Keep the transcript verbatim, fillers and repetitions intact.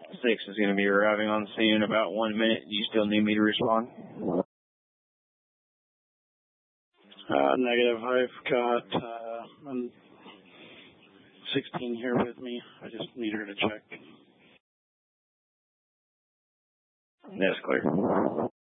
Six is going to be arriving on scene in about one minute. Do you still need me to respond? Uh, negative. I've got uh, um, sixteen here with me. I just need her to check. That's clear.